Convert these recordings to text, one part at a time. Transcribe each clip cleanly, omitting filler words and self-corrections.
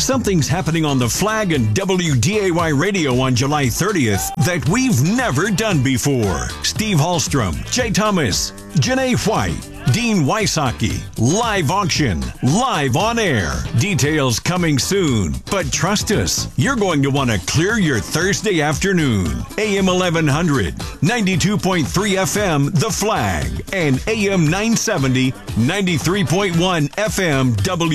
Something's happening on the Flag and WDAY radio on July 30th that we've never done before. Steve Hallstrom, Jay Thomas, Janae White, Dean Wysocki, live auction, live on air. Details coming soon, but trust us, you're going to want to clear your Thursday afternoon. AM 1100, 92.3 FM, The Flag, and AM 970, 93.1 FM,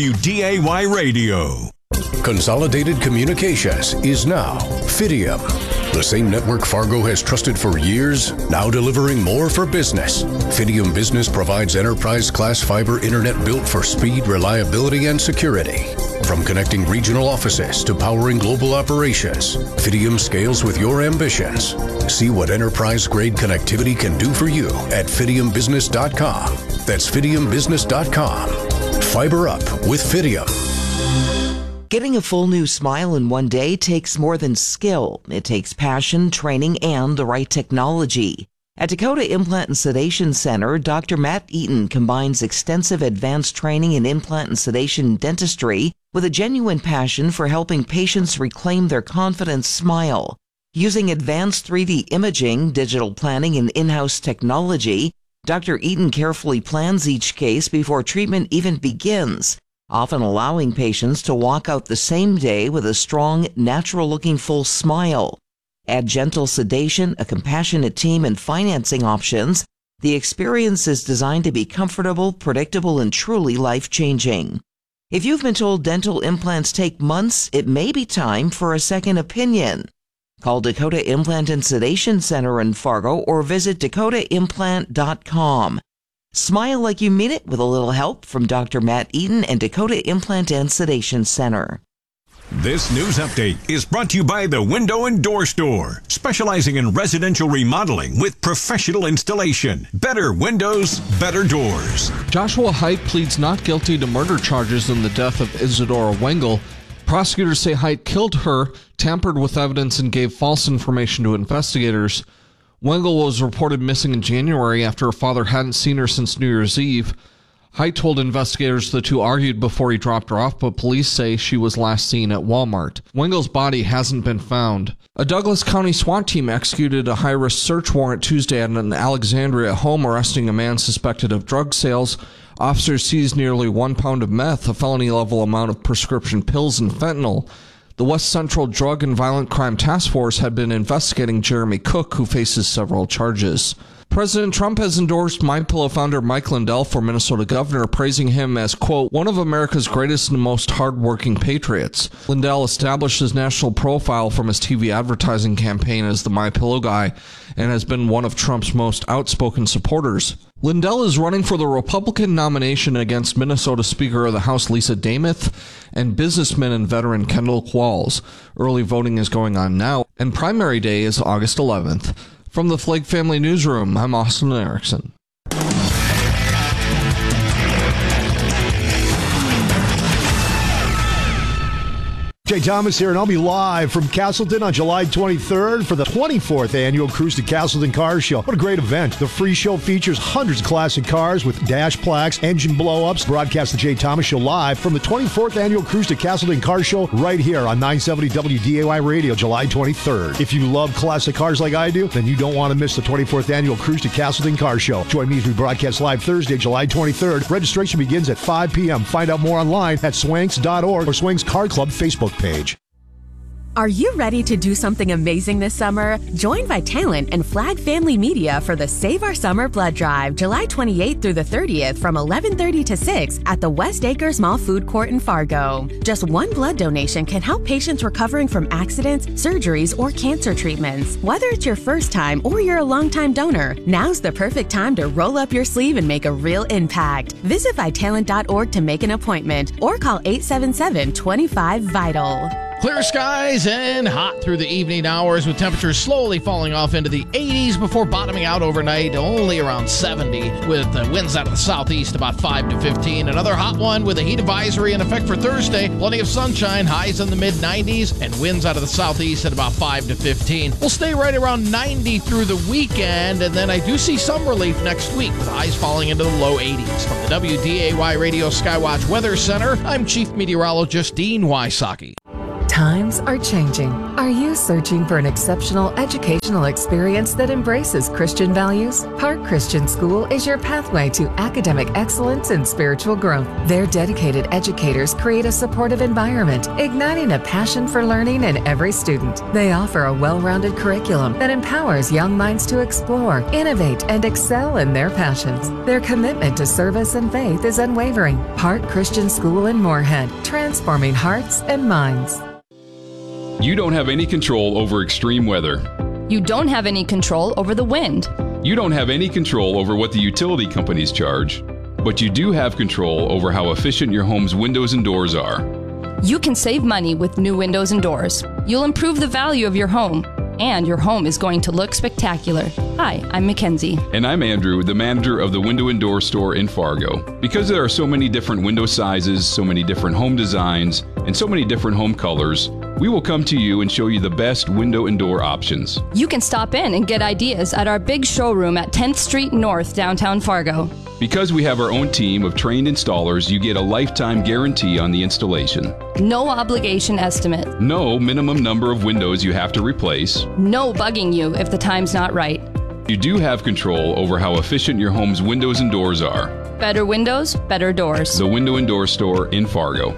WDAY radio. Consolidated Communications is now Fidium. The same network Fargo has trusted for years, now delivering more for business. Fidium Business provides enterprise-class fiber internet built for speed, reliability, and security. From connecting regional offices to powering global operations, Fidium scales with your ambitions. See what enterprise-grade connectivity can do for you at fidiumbusiness.com. That's fidiumbusiness.com. Fiber up with Fidium. Getting a full new smile in one day takes more than skill. It takes passion, training, and the right technology. At Dakota Implant and Sedation Center, Dr. Matt Eaton combines extensive advanced training in implant and sedation dentistry with a genuine passion for helping patients reclaim their confident smile. Using advanced 3D imaging, digital planning, and in-house technology, Dr. Eaton carefully plans each case before treatment even begins, often allowing patients to walk out the same day with a strong, natural-looking full smile. Add gentle sedation, a compassionate team, and financing options. The experience is designed to be comfortable, predictable, and truly life-changing. If you've been told dental implants take months, it may be time for a second opinion. Call Dakota Implant and Sedation Center in Fargo or visit dakotaimplant.com. Smile like you mean it with a little help from Dr. Matt Eaton and Dakota Implant and Sedation Center. This news update is brought to you by the Window and Door Store, specializing in residential remodeling with professional installation. Better windows, better doors. Joshua Haidt pleads not guilty to murder charges in the death of Isadora Wengel. Prosecutors say Haidt killed her, tampered with evidence, and gave false information to investigators. Wengel was reported missing in January after her father hadn't seen her since New Year's Eve. Haidt told investigators the two argued before he dropped her off, but police say she was last seen at Walmart. Wengel's body hasn't been found. A Douglas County SWAT team executed a high-risk search warrant Tuesday at an Alexandria home, arresting a man suspected of drug sales. Officers seized nearly 1 pound of meth, a felony-level amount of prescription pills, and fentanyl. The West Central Drug and Violent Crime Task Force had been investigating Jeremy Cook, who faces several charges. President Trump has endorsed MyPillow founder Mike Lindell for Minnesota governor, praising him as, quote, one of America's greatest and most hardworking patriots. Lindell established his national profile from his TV advertising campaign as the MyPillow guy and has been one of Trump's most outspoken supporters. Lindell is running for the Republican nomination against Minnesota Speaker of the House Lisa Demuth and businessman and veteran Kendall Qualls. Early voting is going on now, and primary day is August 11th. From the Flake Family Newsroom, I'm Austin Erickson. Jay Thomas here, and I'll be live from Castleton on July 23rd for the 24th annual Cruise to Castleton Car Show. What a great event. The free show features hundreds of classic cars with dash plaques, engine blow-ups. Broadcast the Jay Thomas Show live from the 24th annual Cruise to Castleton Car Show right here on 970 WDAY Radio, July 23rd. If you love classic cars like I do, then you don't want to miss the 24th annual Cruise to Castleton Car Show. Join me as we broadcast live Thursday, July 23rd. Registration begins at 5 p.m. Find out more online at swanks.org or Swanks Car Club Facebook page. Are you ready to do something amazing this summer? Join Vitalant and Flag Family Media for the Save Our Summer Blood Drive, July 28th through the 30th from 11:30 to 6 at the West Acres Mall Food Court in Fargo. Just one blood donation can help patients recovering from accidents, surgeries, or cancer treatments. Whether it's your first time or you're a longtime donor, now's the perfect time to roll up your sleeve and make a real impact. Visit Vitalant.org to make an appointment or call 877-25-VITAL. Clear skies and hot through the evening hours with temperatures slowly falling off into the 80s before bottoming out overnight only around 70 with winds out of the southeast about 5 to 15. Another hot one with a heat advisory in effect for Thursday. Plenty of sunshine, highs in the mid-90s, and winds out of the southeast at about 5 to 15. We'll stay right around 90 through the weekend, and then I do see some relief next week with highs falling into the low 80s. From the WDAY Radio Skywatch Weather Center, I'm Chief Meteorologist Dean Wysocki. Times are changing. Are you searching for an exceptional educational experience that embraces Christian values? Park Christian School is your pathway to academic excellence and spiritual growth. Their dedicated educators create a supportive environment, igniting a passion for learning in every student. They offer a well-rounded curriculum that empowers young minds to explore, innovate, and excel in their passions. Their commitment to service and faith is unwavering. Park Christian School in Moorhead, transforming hearts and minds. You don't have any control over extreme weather. You don't have any control over the wind. You don't have any control over what the utility companies charge. But you do have control over how efficient your home's windows and doors are. You can save money with new windows and doors. You'll improve the value of your home, and your home is going to look spectacular. Hi, I'm Mackenzie. And I'm Andrew, the manager of the Window and Door Store in Fargo. Because there are so many different window sizes, so many different home designs, and so many different home colors, we will come to you and show you the best window and door options. You can stop in and get ideas at our big showroom at 10th Street North, downtown Fargo. Because we have our own team of trained installers, you get a lifetime guarantee on the installation. No obligation estimate. No minimum number of windows you have to replace. No bugging you if the time's not right. You do have control over how efficient your home's windows and doors are. Better windows, better doors. The Window and Door Store in Fargo.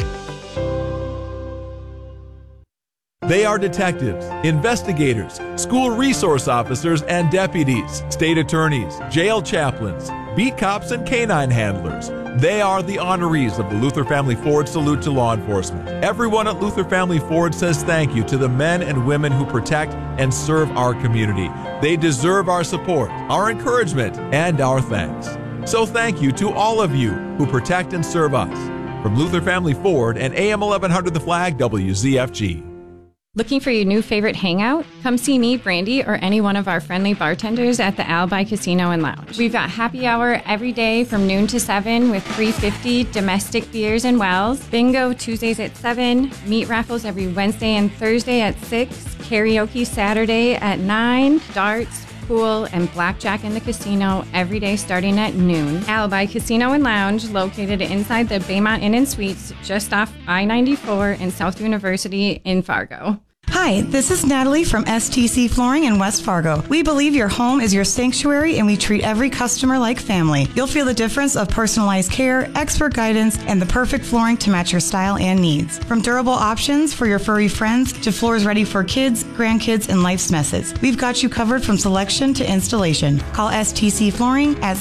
They are detectives, investigators, school resource officers and deputies, state attorneys, jail chaplains, beat cops, and canine handlers. They are the honorees of the Luther Family Ford Salute to Law Enforcement. Everyone at Luther Family Ford says thank you to the men and women who protect and serve our community. They deserve our support, our encouragement, and our thanks. So thank you to all of you who protect and serve us. From Luther Family Ford and AM 1100 The Flag, WZFG. Looking for your new favorite hangout? Come see me, Brandy, or any one of our friendly bartenders at the Alibi Casino and Lounge. We've got happy hour every day from noon to 7 with $3.50 domestic beers and wells. Bingo Tuesdays at 7. Meat raffles every Wednesday and Thursday at 6. Karaoke Saturday at 9. Darts, pool, and blackjack in the casino every day starting at noon. Alibi Casino and Lounge, located inside the Baymont Inn and Suites, just off I-94 in South University in Fargo. Hi, this is Natalie from STC Flooring in West Fargo. We believe your home is your sanctuary and we treat every customer like family. You'll feel the difference of personalized care, expert guidance, and the perfect flooring to match your style and needs. From durable options for your furry friends to floors ready for kids, grandkids, and life's messes, we've got you covered from selection to installation. Call STC Flooring at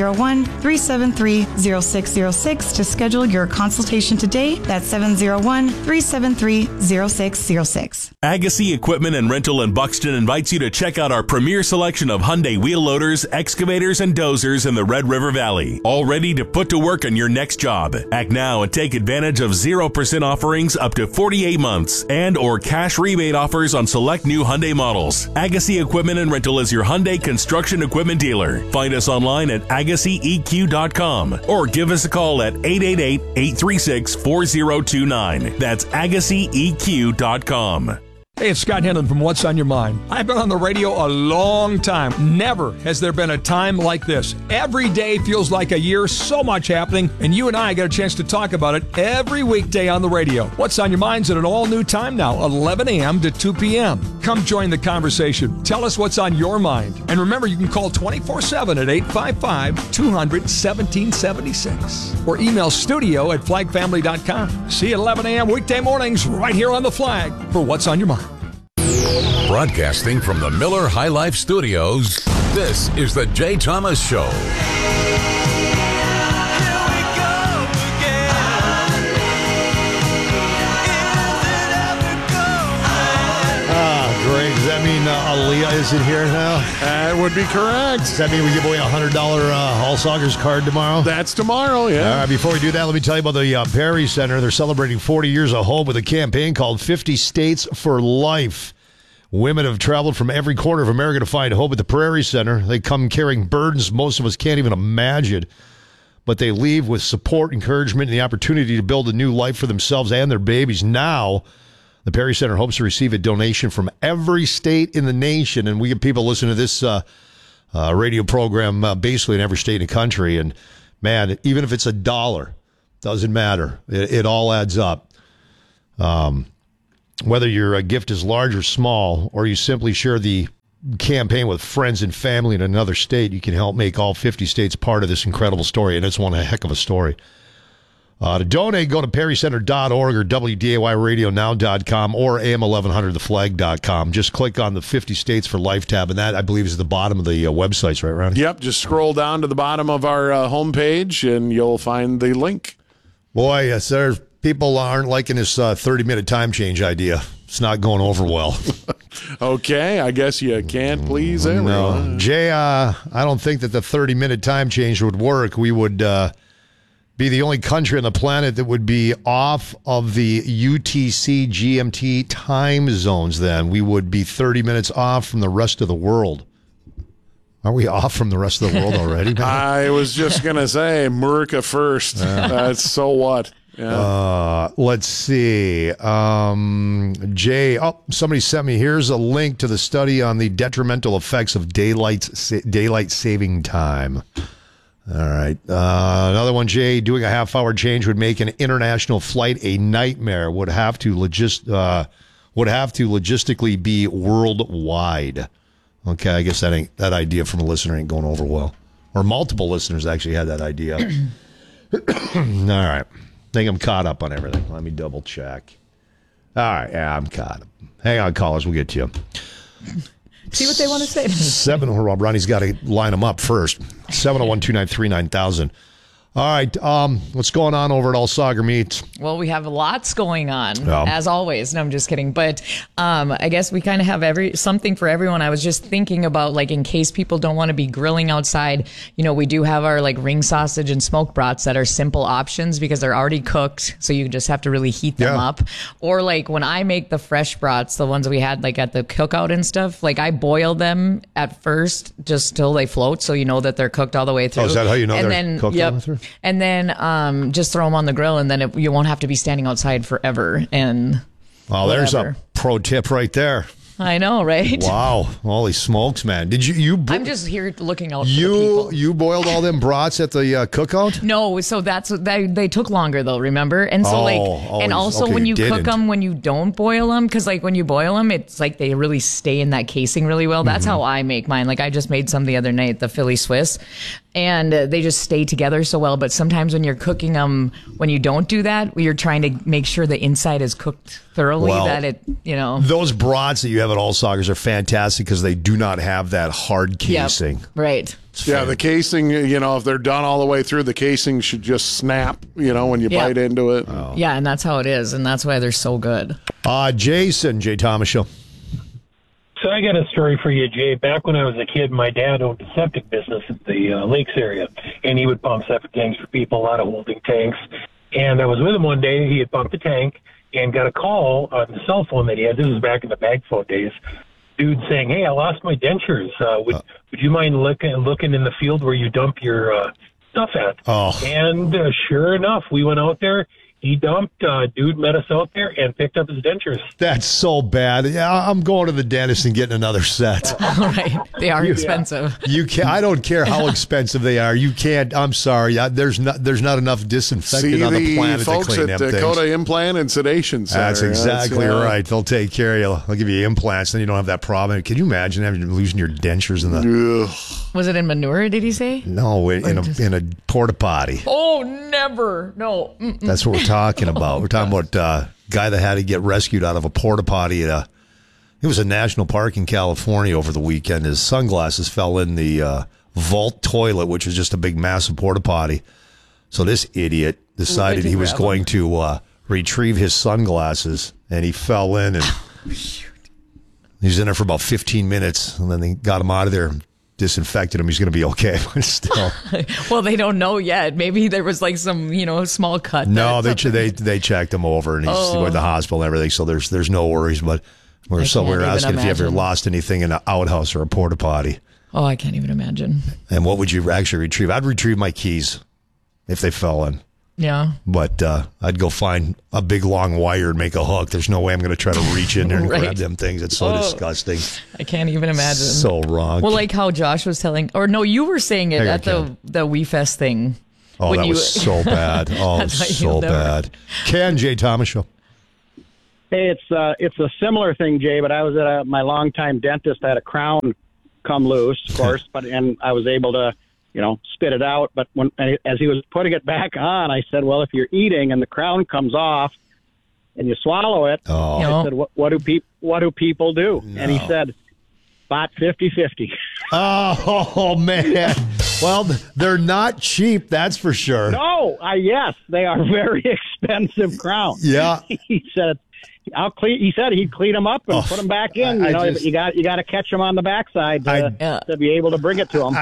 701-373-0606 to schedule your consultation today. That's 701-373-0606. Agassi Equipment and Rental in Buxton invites you to check out our premier selection of Hyundai wheel loaders, excavators, and dozers in the Red River Valley. All ready to put to work on your next job. Act now and take advantage of 0% offerings up to 48 months and or cash rebate offers on select new Hyundai models. Agassi Equipment and Rental is your Hyundai construction equipment dealer. Find us online at AgassiEQ.com or give us a call at 888-836-4029. That's AgassiEQ.com. Hey, it's Scott Henlon from What's on Your Mind. I've been on the radio a long time. Never has there been a time like this. Every day feels like a year, so much happening, and you and I get a chance to talk about it every weekday on the radio. What's on Your Mind's at an all-new time now, 11 a.m. to 2 p.m. Come join the conversation. Tell us what's on your mind. And remember, you can call 24/7 at 855-200-1776 or email studio@flagfamily.com. See you at 11 a.m. weekday mornings right here on The Flag for What's on Your Mind. Broadcasting from the Miller High Life Studios, this is the Jay Thomas Show. Great. Does that mean Aaliyah is in here now? That would be correct. Does that mean we give away a $100 Allsaugers card tomorrow? That's tomorrow, yeah. All right, before we do that, let me tell you about the Perry Center. They're celebrating 40 years of hope with a campaign called 50 States for Life. Women have traveled from every corner of America to find hope at the Prairie Center. They come carrying burdens most of us can't even imagine, but they leave with support, encouragement, and the opportunity to build a new life for themselves and their babies. Now, the Perry Center hopes to receive a donation from every state in the nation, and we get people listening to this radio program basically in every state in the country, and man, even if it's $1, doesn't matter. It all adds up. Whether your gift is large or small, or you simply share the campaign with friends and family in another state, you can help make all 50 states part of this incredible story, and it's one heck of a story. To donate, go to perrycenter.org or WDAYradionow.com or AM1100theflag.com. Just click on the 50 States for Life tab, and that, I believe, is the bottom of the websites, right, Ronnie? Yep, just scroll down to the bottom of our homepage, and you'll find the link. Boy, yes, sir. People aren't liking this 30-minute time change idea. It's not going over well. Okay, I guess you can't please everyone. No. Jay, I don't think that the 30-minute time change would work. We would be the only country on the planet that would be off of the UTC GMT time zones then. We would be 30 minutes off from the rest of the world. Are we off from the rest of the world already, man? I was just going to say, America first. So what? Yeah. Let's see. Jay, somebody sent me, here's a link to the study on the detrimental effects of daylight saving time. All right. Another one, Jay, doing a half-hour change would make an international flight a nightmare. Would have to logistically be worldwide. Okay, I guess that idea from a listener ain't going over well. Or multiple listeners actually had that idea. All right. I think I'm caught up on everything. Let me double check. All right, yeah, I'm caught up. Hang on, callers, we'll get to you. See what they want to say. Ronnie's got to line them up first. 701-293-9000. All right, what's going on over at Allsauger Meats? Well, we have lots going on, as always. No, I'm just kidding. But I guess we kind of have something for everyone. I was just thinking about, like, in case people don't want to be grilling outside, we do have our, like, ring sausage and smoked brats that are simple options because they're already cooked, so you just have to really heat them up. Or, like, when I make the fresh brats, the ones we had, like, at the cookout and stuff, like, I boil them at first just till they float, so you know that they're cooked all the way through. Oh, is that how you know they're cooked all the way through? And then just throw them on the grill, and then you won't have to be standing outside forever. And there's a pro tip right there. I know, right? Wow. Holy smokes, man. Did you I'm just here looking out for the people. You boiled all them brats at the cookout? No, so they took longer though, remember? And so when you cook them, when you don't boil them, because like when you boil them, it's like they really stay in that casing really well. That's how I make mine. Like I just made some the other night, the Philly Swiss, and they just stay together so well. But sometimes when you're cooking them, when you don't do that, you're trying to make sure the inside is cooked thoroughly, that it, Those brats that you have at Allsaugers are fantastic because they do not have that hard casing. Yep, right. Yeah, the casing, if they're done all the way through, the casing should just snap, when you bite into it. Oh. Yeah, and that's how it is, and that's why they're so good. Jason, Jay Thomas Show. So I got a story for you, Jay. Back when I was a kid, my dad owned a septic business at the lakes area, and he would pump septic tanks for people, a lot of holding tanks. And I was with him one day. He had pumped a tank and got a call on the cell phone that he had. This was back in the bag phone days. Dude saying, "Hey, I lost my dentures. Would you mind looking in the field where you dump your stuff at?" Oh. And sure enough, we went out there. He dumped. Dude met us out there and picked up his dentures. That's so bad. Yeah, I'm going to the dentist and getting another set. All right. They are expensive. You can't. I don't care how expensive they are. You can't. I'm sorry. There's not enough disinfectant on the planet to clean them things. See the folks at Dakota Implant and Sedation Center. That's exactly right. They'll take care of you. They'll give you implants, then you don't have that problem. Can you imagine losing your dentures in the? Was it in manure? Did he say? No, in a porta potty. Oh, never. No. Mm-mm. That's what we're talking about. We're talking about a guy that had to get rescued out of a porta potty at it was a national park in California over the weekend. His sunglasses fell in the vault toilet, which was just a big massive porta potty. So this idiot decided he was going to retrieve his sunglasses, and he fell in and He's in there for about 15 minutes, and then they got him out of there, disinfected him. He's going to be okay, but still. Well, they don't know yet. Maybe there was like some, small cut. No, they checked him over, and he's went to the hospital and everything, so there's no worries. But we're asking if you ever lost anything in an outhouse or a porta potty. Oh, I can't even imagine. And what would you actually retrieve? I'd retrieve my keys if they fell in. Yeah. But I'd go find a big long wire and make a hook. There's no way I'm going to try to reach in there and grab them things. It's so disgusting. I can't even imagine. So wrong. Well, like how Josh was telling, or no, you were saying it at the WeFest thing. Oh, that was so bad. Oh, so bad. Ken, Jay Thomas Show. Hey, it's a similar thing, Jay, but I was at my longtime dentist. I had a crown come loose, of course, and I was able to spit it out. But as he was putting it back on, I said, well, if you're eating and the crown comes off and you swallow it, I said, what do people do? No. And he said, about 50-50. Oh, man. Well, they're not cheap, that's for sure. No, yes, they are very expensive crowns. Yeah. He said, he said he'd clean them up and put them back in. But you got to catch them on the backside to be able to bring it to them.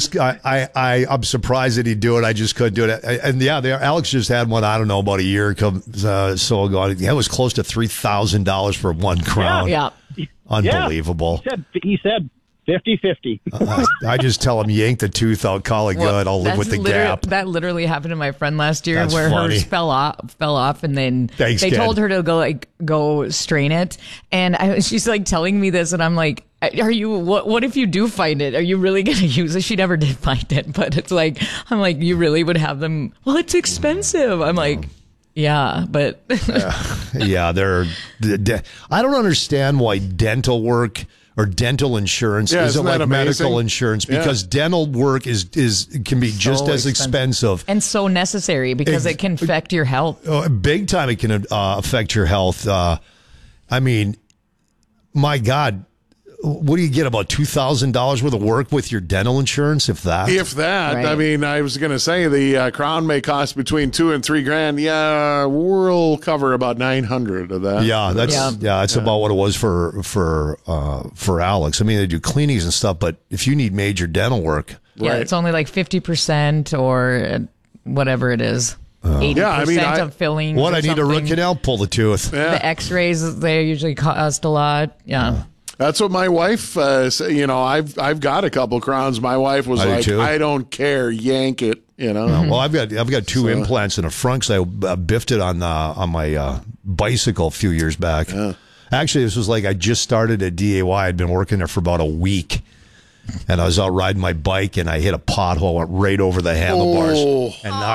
I'm surprised that he'd do it. I just couldn't do it. And Alex just had one. I don't know, about a year ago. It was close to $3,000 for one crown. Yeah. Unbelievable. He said 50-50. I just tell him, yank the tooth out, call it good. I'll live with the gap. That literally happened to my friend last year, where hers fell off, and then they told her to go strain it. And she's like telling me this, and I'm like, "Are you? What if you do find it? Are you really going to use it?" She never did find it, but it's like, I'm like, you really would have them? Well, it's expensive. I'm like. Yeah, but I don't understand why dental work or dental insurance isn't like medical insurance, because dental work can be just as expensive and so necessary because it can affect your health. Big time, it can affect your health. I mean, my God. What do you get, about $2,000 worth of work with your dental insurance, if that? Right. I mean, I was going to say the crown may cost between $2,000 and $3,000. Yeah, we'll cover about $900 of that. Yeah, that's about what it was for Alex. I mean, they do cleanings and stuff, but if you need major dental work, it's only like 50% or whatever it is. 80% of fillings. What, I need a root canal? Pull the tooth. Yeah. The X-rays, they usually cost a lot. Yeah. That's what my wife, I've got a couple crowns. My wife was I don't care, yank it, Well, I've got two implants in a front because I biffed it on my bicycle a few years back. Yeah. Actually, this was like I just started at DAY. I'd been working there for about a week, and I was out riding my bike, and I hit a pothole, went right over the handlebars,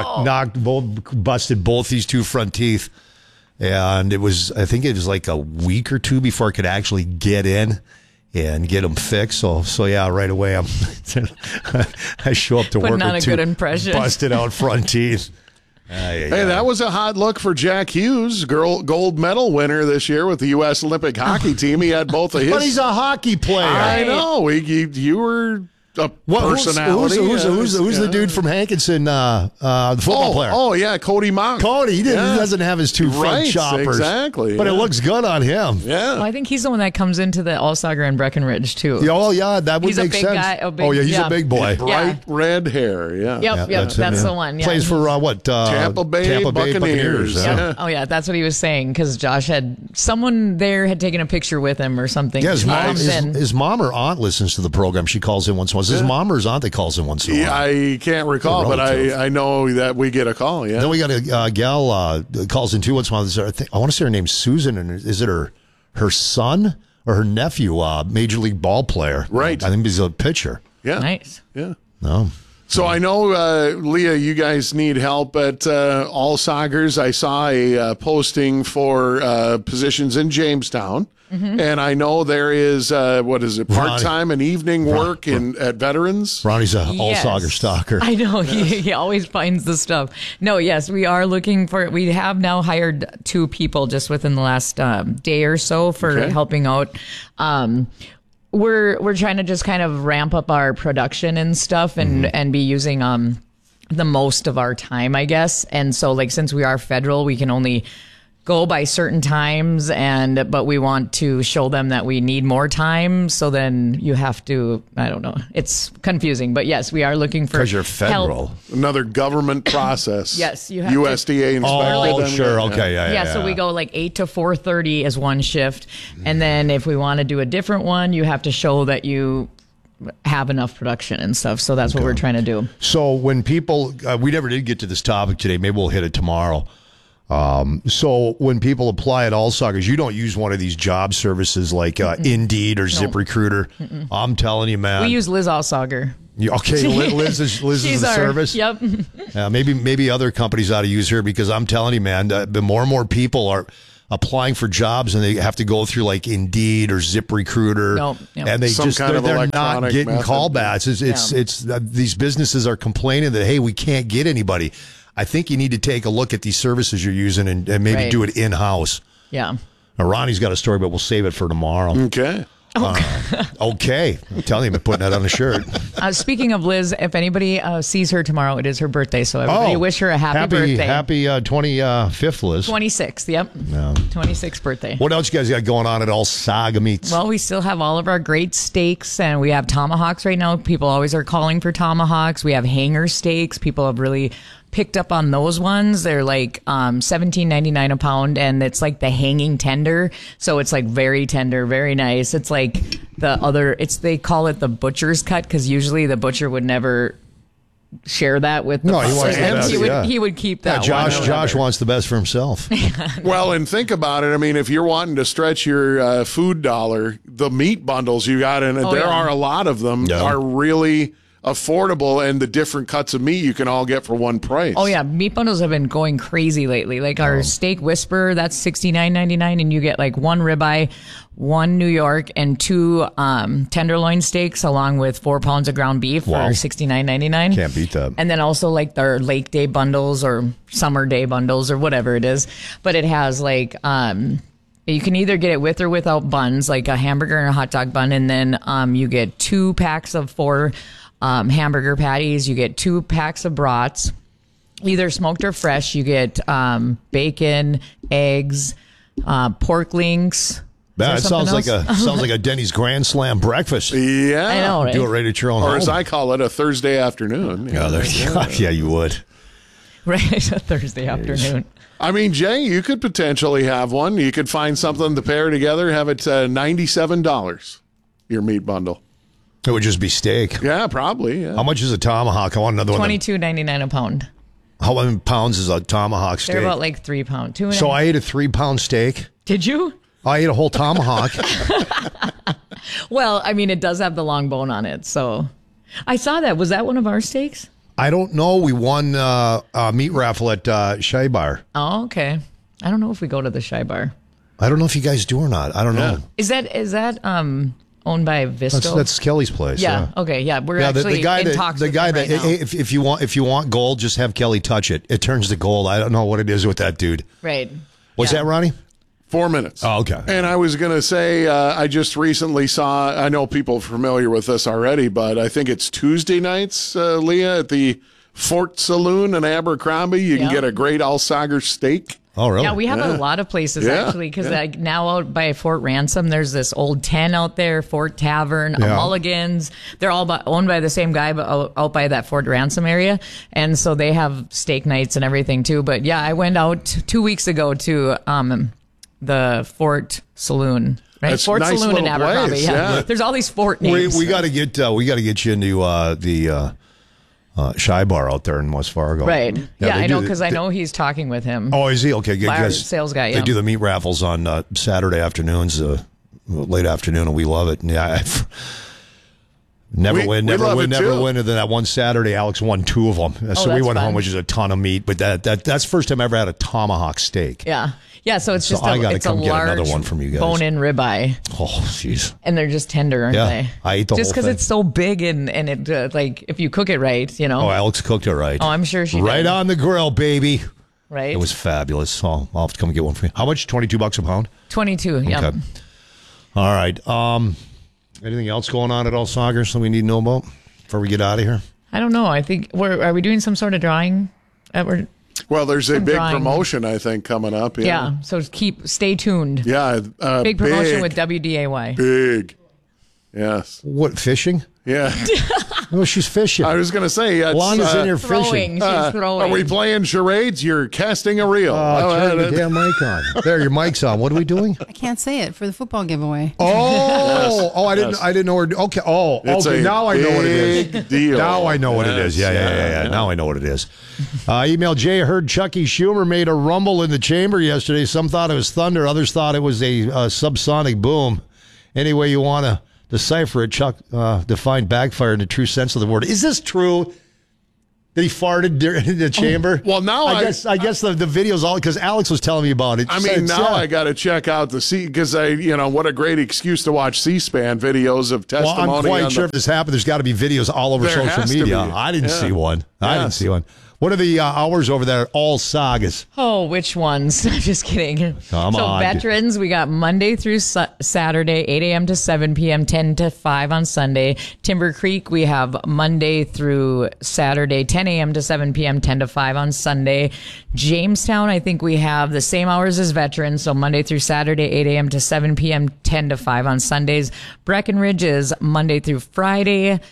and busted both these two front teeth. And I think it was like a week or two before I could actually get in and get them fixed. So yeah, right away I show up to work with two busted out front teeth. That was a hot look for Jack Hughes, gold medal winner this year with the U.S. Olympic hockey team. He had both of his. But he's a hockey player. I know. You were a personality. Who's the dude from Hankinson, the football player? Oh, yeah, Cody Monk. Cody, he doesn't have his two front choppers. Exactly. But it looks good on him. Yeah. Well, I think he's the one that comes into the All-Sagar in Breckenridge, too. Oh, yeah, that would he's make a big sense. Guy, he's a big boy. Bright red hair, Yep, that's the one. Yeah. Plays for what? Tampa Bay Buccaneers. Yeah. Oh, yeah, that's what he was saying, because Josh someone there had taken a picture with him or something. Yeah, his mom or aunt listens to the program. She calls in once in a while. His mom or his aunt that calls in once in a while. I can't recall, but I know that we get a call, yeah. Then we got a gal calls in too once in a while. I want to say her name's Susan, and is it her son or her nephew, major league ball player? Right. I think he's a pitcher. Yeah. Nice. Yeah. No. So I know, Leah, you guys need help at All Sagers. I saw a posting for positions in Jamestown. Mm-hmm. And I know there is, part-time and evening work at Veterans? Ronnie's a All-Sager stalker. I know. He always finds the stuff. No, yes, we are looking for it. We have now hired 2 people just within the last day or so for helping out. We're trying to just kind of ramp up our production and stuff and be using the most of our time, I guess. And so, since we are federal, we can only go by certain times, but we want to show them that we need more time. So then you have to, I don't know. It's confusing, but yes, we are looking for because you're federal, help. Another government process. Yes, you have USDA inspector. Oh, sure, okay, yeah. So we go like 8 to 4:30 as one shift, and then if we want to do a different one, you have to show that you have enough production and stuff. So that's what we're trying to do. So when people, we never did get to this topic today. Maybe we'll hit it tomorrow. So when people apply at Allsaggers, you don't use one of these job services like Indeed or ZipRecruiter. I'm telling you, man. We use Liz Allsagger. Okay, Liz is the service. Yep. Maybe other companies ought to use her, because I'm telling you, man, the more and more people are applying for jobs and they have to go through like Indeed or ZipRecruiter, and they they're not getting callbacks. It's these businesses are complaining that, hey, we can't get anybody. I think you need to take a look at these services you're using and maybe do it in house. Yeah. Now, Ronnie's got a story, but we'll save it for tomorrow. Okay. Okay. I'm telling you, I'm putting that on a shirt. Speaking of Liz, if anybody sees her tomorrow, it is her birthday. So everybody wish her a happy birthday. Happy 25th, Liz. 26th, yep. Yeah. 26th birthday. What else you guys got going on at Allsaga Meats? Well, we still have all of our great steaks, and we have tomahawks right now. People always are calling for tomahawks. We have hanger steaks. People have really picked up on those ones. They're like $17.99 a pound, and it's like the hanging tender, so it's like very tender, very nice. It's like they call it the butcher's cut, because usually the butcher would never share that with the he would keep that. Josh wants the best for himself. Well, and think about it. I mean, if you're wanting to stretch your food dollar, the meat bundles you got in it, are a lot of them, are really affordable, and the different cuts of meat you can all get for one price. Oh yeah, meat bundles have been going crazy lately. Like our steak whisper, that's $69.99, and you get like 1 ribeye, 1 New York, and 2 tenderloin steaks, along with 4 pounds of ground beef for $69.99. Can't beat that. And then also like their lake day bundles or summer day bundles or whatever it is. But it has like you can either get it with or without buns, like a hamburger and a hot dog bun, and then you get 2 packs of 4 hamburger patties. You get 2 packs of brats, either smoked or fresh. You get bacon, eggs, pork links. That sounds like a Denny's Grand Slam breakfast. Yeah, I know, right? Do it right at your own home. Or as I call it, a Thursday afternoon. Yeah, you would. Right, a Thursday afternoon. I mean, Jay, you could potentially have one. You could find something to pair together. Have it $97. Your meat bundle. It would just be steak. Yeah, probably. Yeah. How much is a tomahawk? I want another one. $22.99 a pound. How many pounds is a tomahawk steak? They're about like 3 pounds. 2.5. So I ate a 3-pound steak. Did you? I ate a whole tomahawk. Well, I mean, it does have the long bone on it. So I saw that. Was that one of our steaks? I don't know. We won a meat raffle at Shy Bar. Oh, okay. I don't know if we go to the Shy Bar. I don't know if you guys do or not. I don't know. Is that owned by Visto? That's Kelly's place. Yeah. Okay. Yeah. We're actually in talks with him right now. If you want gold, just have Kelly touch it. It turns to gold. I don't know what it is with that dude. Right. What's that, Ronnie? 4 minutes. Oh, okay. And I was going to say, I just recently saw, I know people are familiar with this already, but I think it's Tuesday nights, Leah, at the Fort Saloon in Abercrombie. You can get a great Allsager steak. Oh, really? Yeah, we have a lot of places actually, because like now out by Fort Ransom, there's this old 10 out there, Fort Tavern, Mulligan's. They're all owned by the same guy, but out by that Fort Ransom area. And so they have steak nights and everything too. But yeah, I went out 2 weeks ago to the Fort Saloon. Right, That's Fort nice Saloon in Abercrombie. Place, yeah. There's all these fort names. We got to get you into the Shy Bar out there in West Fargo. Right. Yeah, I know, because I know he's talking with him. Oh, is he? Okay, good. Our sales guy, They do the meat raffles on Saturday afternoons, late afternoon, and we love it. And yeah, never win. And then that one Saturday, Alex won 2 of them. So we went home, which is a ton of meat. But that's the first time I ever had a tomahawk steak. Yeah. Yeah, so it's just I gotta come a get large another one from you guys. bone-in ribeye. Oh, jeez. And they're just tender, aren't they? I ate the just whole because thing. it's so big and it like if you cook it right, you know. Oh, Alex cooked it right. Oh, I'm sure she right did. on the grill, baby. Right. It was fabulous. So I'll have to come get one for you. How much? $22 a pound? 22. Yeah. Okay. All right. Anything else going on at Allsager that we need to know about before we get out of here? I don't know. I think are we doing some sort of drawing? Well, there's a big drawing. promotion, I think, coming up. Yeah, so stay tuned. Yeah. Big promotion with WDAY. Big. Yes. What, fishing? Yeah. No, she's fishing. I was going to say. Lonna's in here fishing. She's throwing. Are we playing charades? You're casting a reel. Turn the damn mic on. There, your mic's on. What are we doing? I can't say it for the football giveaway. Oh, I didn't know. Okay. Oh, It's okay. a Now I know what it is. big deal. Now I know what it is. Yeah. Now I know what it is. Email Jay. Heard Chucky Schumer made a rumble in the chamber yesterday. Some thought it was thunder. Others thought it was a subsonic boom. Any way you want to decipher it, Chuck defined backfire in the true sense of the word. Is this true that he farted in the chamber? Well, now I guess the video's all because Alex was telling me about it. I mean, now I got to check out the because what a great excuse to watch C-SPAN videos of testimony. Well, I'm quite sure if this happened, there's got to be videos all over There social has to media. be. I didn't see one. I didn't Yes. see one. What are the hours over there at All Sagas? Oh, which ones? I'm just kidding. Come so on. veterans, we got Monday through Saturday, 8 a.m. to 7 p.m., 10 to 5 on Sunday. Timber Creek, we have Monday through Saturday, 10 a.m. to 7 p.m., 10 to 5 on Sunday. Jamestown, I think we have the same hours as veterans, so Monday through Saturday, 8 a.m. to 7 p.m., 10 to 5 on Sundays. Breckenridge is Monday through Friday,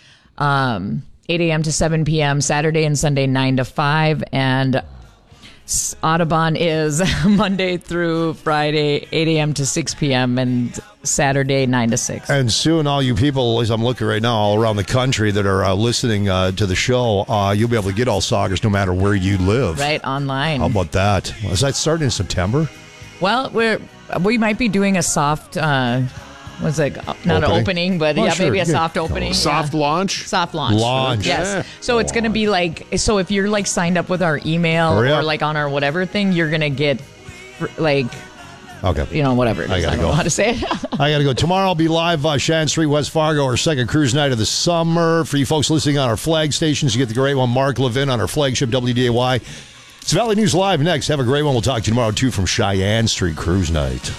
8 a.m. to 7 p.m., Saturday and Sunday, 9 to 5. And Audubon is Monday through Friday, 8 a.m. to 6 p.m., and Saturday, 9 to 6. And soon, all you people, as I'm looking right now, all around the country that are listening to the show, you'll be able to get All Sagas no matter where you live. Right, online. How about that? Is that starting in September? Well, we might be doing a soft... not an opening, but maybe a soft opening. Soft launch? Soft launch. Launch. Yes. Yeah. So it's going to be so if you're signed up with our email Hurry or up. on our whatever thing, you're going to get Okay. whatever it is. I gotta don't know go. how to say it. I got to go. Tomorrow I'll be live, Shannon Street, West Fargo, our second cruise night of the summer. For you folks listening on our flag stations, you get the great one, Mark Levin, on our flagship WDAY. It's Valley News Live next. Have a great one. We'll talk to you tomorrow, too, from Cheyenne Street Cruise Night.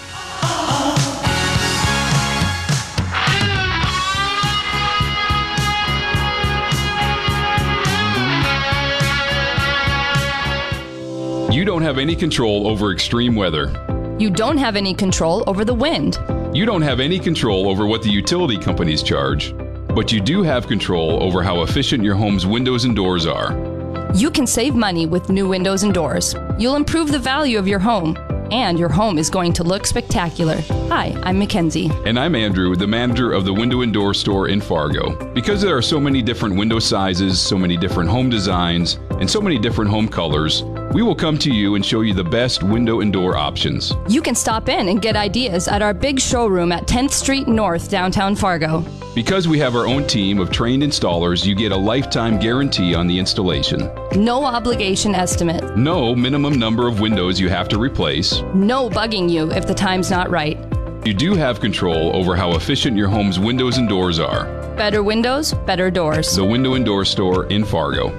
You don't have any control over extreme weather. You don't have any control over the wind. You don't have any control over what the utility companies charge. But you do have control over how efficient your home's windows and doors are. You can save money with new windows and doors. You'll improve the value of your home, and your home is going to look spectacular. Hi, I'm Mackenzie. And I'm Andrew, the manager of the Window and Door Store in Fargo. Because there are so many different window sizes, so many different home designs, and so many different home colors, we will come to you and show you the best window and door options. You can stop in and get ideas at our big showroom at 10th Street North, downtown Fargo. Because we have our own team of trained installers, you get a lifetime guarantee on the installation. No obligation estimate. No minimum number of windows you have to replace. No bugging you if the time's not right. You do have control over how efficient your home's windows and doors are. Better windows, better doors. The Window and Door Store in Fargo.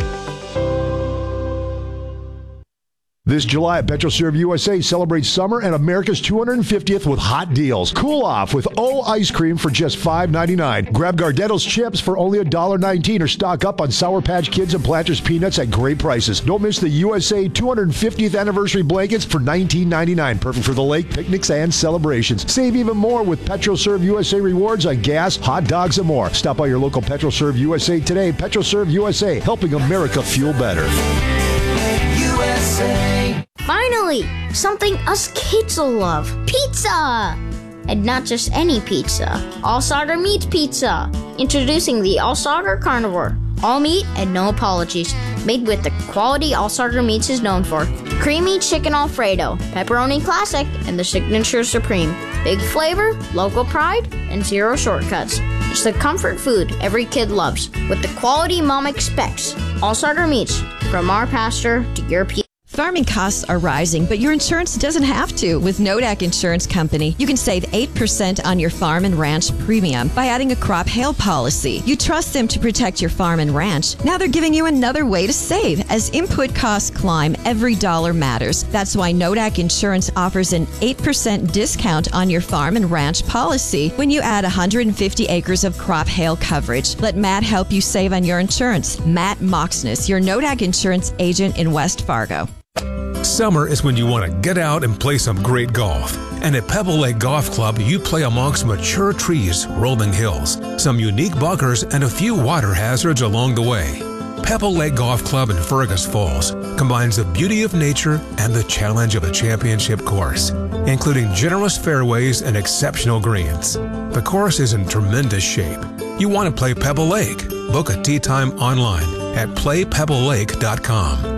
This July at PetroServe USA, celebrate summer and America's 250th with hot deals. Cool off with O ice cream for just $5.99. Grab Gardetto's chips for only $1.19 or stock up on Sour Patch Kids and Planters peanuts at great prices. Don't miss the USA 250th anniversary blankets for $19.99. Perfect for the lake, picnics, and celebrations. Save even more with PetroServe USA rewards on gas, hot dogs, and more. Stop by your local PetroServe USA today. PetroServe USA, helping America fuel better. Finally, something us kids will love. Pizza! And not just any pizza. All-Sauger Meats Pizza. Introducing the All-Sauger Carnivore. All meat and no apologies. Made with the quality All-Sauger Meats is known for. Creamy chicken Alfredo, pepperoni classic, and the signature supreme. Big flavor, local pride, and zero shortcuts. It's the comfort food every kid loves, with the quality mom expects. All-Sauger Meats, from our pasture to your pizza. Farming costs are rising, but your insurance doesn't have to. With Nodak Insurance Company, you can save 8% on your farm and ranch premium by adding a crop hail policy. You trust them to protect your farm and ranch. Now they're giving you another way to save. As input costs climb, every dollar matters. That's why Nodak Insurance offers an 8% discount on your farm and ranch policy when you add 150 acres of crop hail coverage. Let Matt help you save on your insurance. Matt Moxness, your Nodak Insurance agent in West Fargo. Summer is when you want to get out and play some great golf. And at Pebble Lake Golf Club, you play amongst mature trees, rolling hills, some unique bunkers, and a few water hazards along the way. Pebble Lake Golf Club in Fergus Falls combines the beauty of nature and the challenge of a championship course, including generous fairways and exceptional greens. The course is in tremendous shape. You want to play Pebble Lake? Book a tee time online at playpebblelake.com.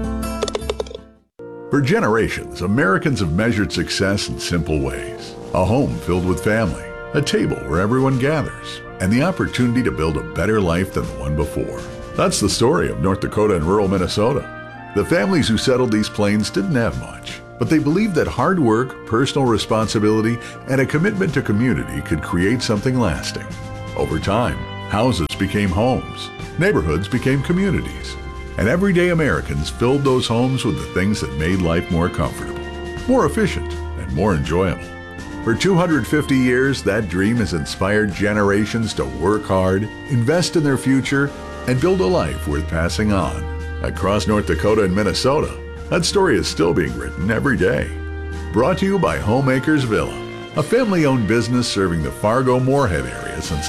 For generations, Americans have measured success in simple ways. A home filled with family, a table where everyone gathers, and the opportunity to build a better life than the one before. That's the story of North Dakota and rural Minnesota. The families who settled these plains didn't have much, but they believed that hard work, personal responsibility, and a commitment to community could create something lasting. Over time, houses became homes, neighborhoods became communities, and everyday Americans filled those homes with the things that made life more comfortable, more efficient, and more enjoyable. For 250 years, that dream has inspired generations to work hard, invest in their future, and build a life worth passing on. Across North Dakota and Minnesota, that story is still being written every day. Brought to you by Homemakers Villa, a family-owned business serving the Fargo-Moorhead area since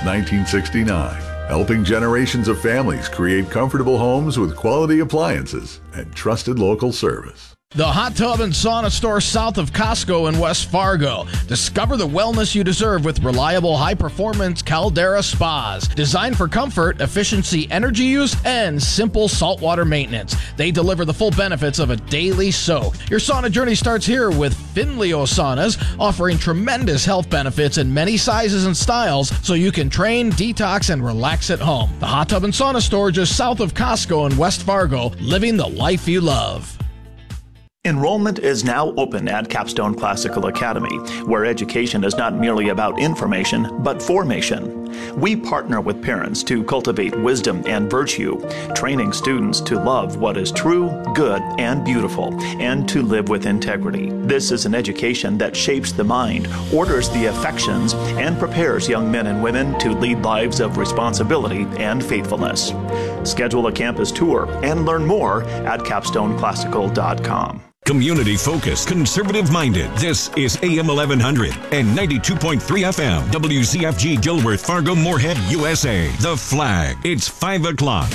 1969. Helping generations of families create comfortable homes with quality appliances and trusted local service. The Hot Tub and Sauna Store south of Costco in West Fargo. Discover the wellness you deserve with reliable, high-performance Caldera spas. Designed for comfort, efficiency, energy use, and simple saltwater maintenance. They deliver the full benefits of a daily soak. Your sauna journey starts here with Finleo Saunas, offering tremendous health benefits in many sizes and styles so you can train, detox, and relax at home. The Hot Tub and Sauna Store just south of Costco in West Fargo, living the life you love. Enrollment is now open at Capstone Classical Academy, where education is not merely about information, but formation. We partner with parents to cultivate wisdom and virtue, training students to love what is true, good, and beautiful, and to live with integrity. This is an education that shapes the mind, orders the affections, and prepares young men and women to lead lives of responsibility and faithfulness. Schedule a campus tour and learn more at capstoneclassical.com. Community-focused, conservative-minded. This is AM 1100 and 92.3 FM. WCFG Gilworth, Fargo, Moorhead, USA. The Flag. It's 5 o'clock.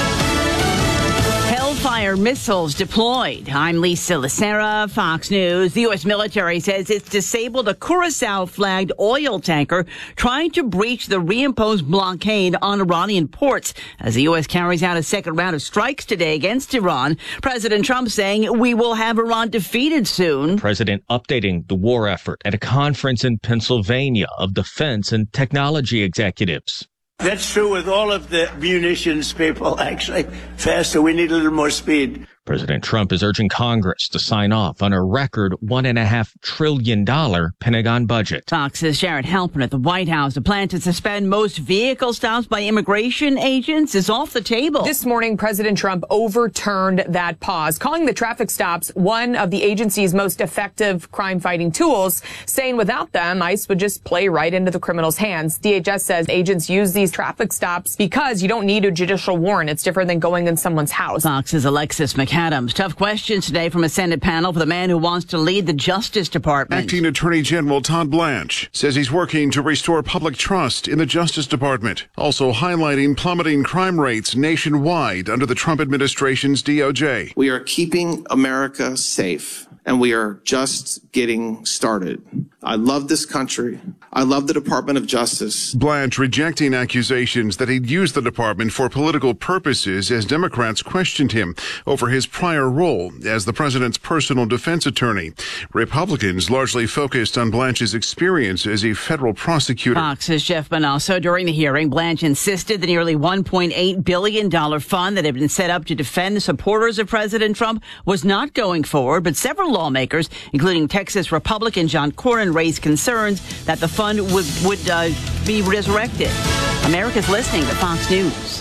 Hellfire missiles deployed. I'm Lisa Lacera, Fox News. The U.S. military says it's disabled a Curacao-flagged oil tanker trying to breach the reimposed blockade on Iranian ports as the U.S. carries out a second round of strikes today against Iran. President Trump saying we will have Iran defeated soon. President updating the war effort at a conference in Pennsylvania of defense and technology executives. That's true with all of the munitions people, actually. Faster, we need a little more speed. President Trump is urging Congress to sign off on a record $1.5 trillion Pentagon budget. Fox says Jared Halpern at the White House, a plan to suspend most vehicle stops by immigration agents is off the table. This morning, President Trump overturned that pause, calling the traffic stops one of the agency's most effective crime-fighting tools, saying without them, ICE would just play right into the criminals' hands. DHS says agents use these traffic stops because you don't need a judicial warrant. It's different than going in someone's house. Fox's Alexis McAdams. Tough questions today from a Senate panel for the man who wants to lead the Justice Department. Acting Attorney General Todd Blanche says he's working to restore public trust in the Justice Department, also highlighting plummeting crime rates nationwide under the Trump administration's DOJ. We are keeping America safe, and we are just getting started. I love this country. I love the Department of Justice. Blanche rejecting accusations that he'd used the department for political purposes as Democrats questioned him over his prior role as the president's personal defense attorney. Republicans largely focused on Blanche's experience as a federal prosecutor. Fox's Jeff Manasso. During the hearing, Blanche insisted the nearly $1.8 billion fund that had been set up to defend supporters of President Trump was not going forward, but several lawmakers, including Texas Republican John Cornyn, raised concerns that the fund would be resurrected. America's listening to Fox News.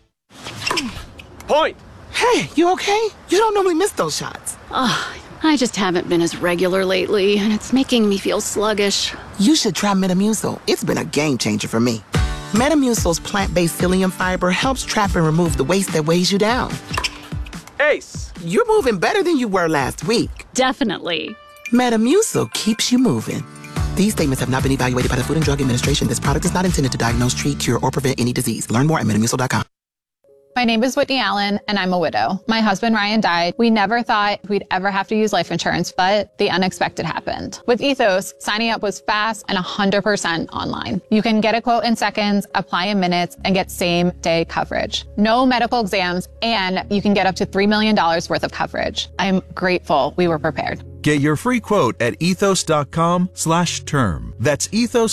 Point! Hey, you okay? You don't normally miss those shots. I just haven't been as regular lately, and it's making me feel sluggish. You should try Metamucil. It's been a game changer for me. Metamucil's plant-based psyllium fiber helps trap and remove the waste that weighs you down. Ace, you're moving better than you were last week. Definitely. Metamucil keeps you moving. These statements have not been evaluated by the Food and Drug Administration. This product is not intended to diagnose, treat, cure, or prevent any disease. Learn more at Metamucil.com. My name is Whitney Allen, and I'm a widow. My husband, Ryan, died. We never thought we'd ever have to use life insurance, but the unexpected happened. With Ethos, signing up was fast and 100% online. You can get a quote in seconds, apply in minutes, and get same-day coverage. No medical exams, and you can get up to $3 million worth of coverage. I'm grateful we were prepared. Get your free quote at ethos.com/term. That's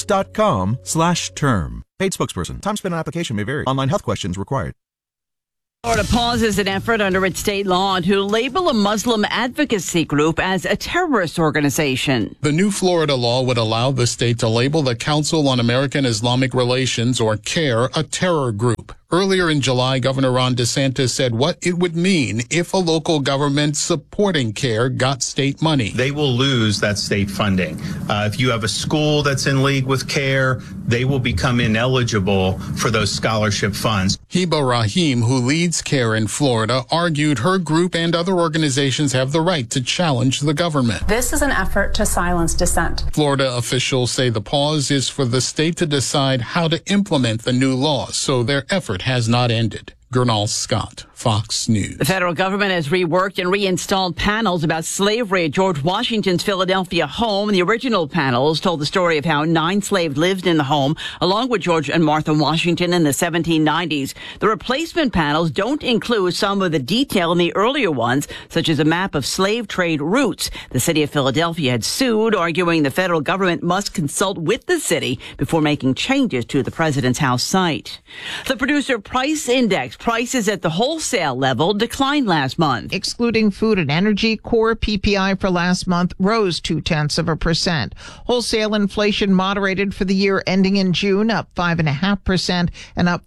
ethos.com/term. Paid spokesperson. Time spent on application may vary. Online health questions required. Florida pauses an effort under its state law to label a Muslim advocacy group as a terrorist organization. The new Florida law would allow the state to label the Council on American Islamic Relations, or CAIR, a terror group. Earlier in July, Governor Ron DeSantis said what it would mean if a local government supporting CAIR got state money. They will lose that state funding. If you have a school that's in league with CAIR, they will become ineligible for those scholarship funds. Heba Rahim, who leads CAIR in Florida, argued her group and other organizations have the right to challenge the government. This is an effort to silence dissent. Florida officials say the pause is for the state to decide how to implement the new law, so their effort has not ended. Gernal Scott, Fox News. The federal government has reworked and reinstalled panels about slavery at George Washington's Philadelphia home. The original panels told the story of how 9 slaves lived in the home, along with George and Martha Washington in the 1790s. The replacement panels don't include some of the detail in the earlier ones, such as a map of slave trade routes. The city of Philadelphia had sued, arguing the federal government must consult with the city before making changes to the president's house site. The Producer Price Index, prices at the wholesale level, declined last month. Excluding food and energy, core PPI for last month rose 0.2%. Wholesale inflation moderated for the year ending in June, up 5.5% and up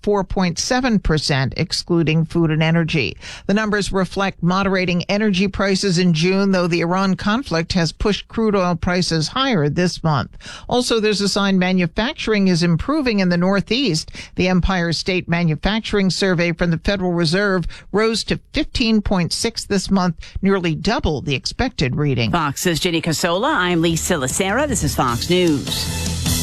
4.7%, excluding food and energy. The numbers reflect moderating energy prices in June, though the Iran conflict has pushed crude oil prices higher this month. Also, there's a sign manufacturing is improving in the Northeast. The Empire State Manufacturing Survey from the Federal Reserve rose to 15.6 this month, nearly double the expected reading. Fox's Jenny Casola. I'm Lisa Lacera. This is Fox News.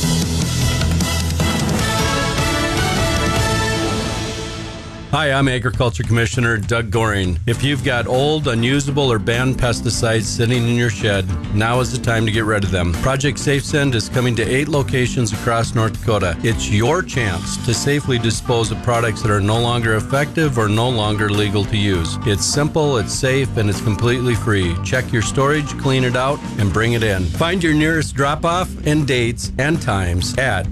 Hi, I'm Agriculture Commissioner Doug Goring. If you've got old, unusable, or banned pesticides sitting in your shed, now is the time to get rid of them. Project SafeSend is coming to 8 locations across North Dakota. It's your chance to safely dispose of products that are no longer effective or no longer legal to use. It's simple, it's safe, and it's completely free. Check your storage, clean it out, and bring it in. Find your nearest drop-off and dates and times at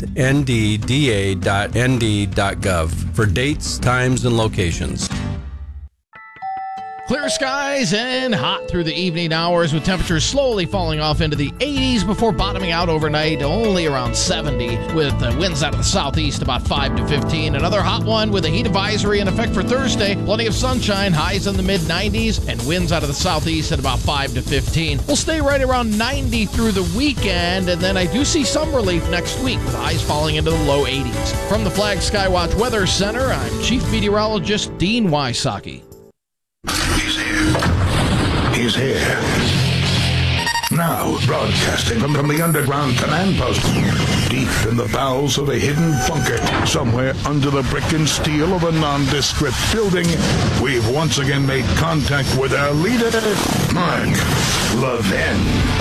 ndda.nd.gov for dates, times, and locations. Clear skies and hot through the evening hours, with temperatures slowly falling off into the 80s before bottoming out overnight only around 70, with winds out of the southeast about 5 to 15. Another hot one with a heat advisory in effect for Thursday. Plenty of sunshine, highs in the mid-90s, and winds out of the southeast at about 5 to 15. We'll stay right around 90 through the weekend, and then I do see some relief next week with highs falling into the low 80s. From the Flag Skywatch Weather Center, I'm Chief Meteorologist Dean Wysocki. He's here. Now, broadcasting from the underground command post, deep in the bowels of a hidden bunker, somewhere under the brick and steel of a nondescript building, we've once again made contact with our leader, Mark Levin.